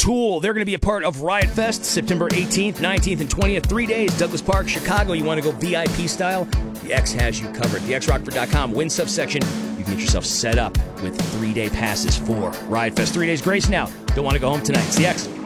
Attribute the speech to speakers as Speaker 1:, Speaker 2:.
Speaker 1: Tool. They're going to be a part of Riot Fest September 18th, 19th, and 20th. 3 days, Douglas Park, Chicago. You want to go VIP style? The X has you covered. TheXRockford.com, win subsection. You can get yourself set up with 3-day passes for Riot Fest. 3 days grace now. Don't want to go home tonight. It's The X.